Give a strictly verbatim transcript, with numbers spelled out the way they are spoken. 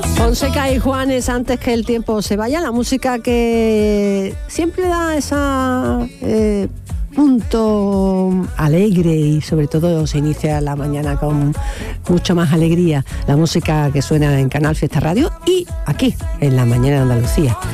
Fonseca y Juanes, antes que el tiempo se vaya, la música que siempre da esa eh, punto alegre y sobre todo se inicia la mañana con mucho más alegría, la música que suena en Canal Fiesta Radio y aquí en La Mañana de Andalucía.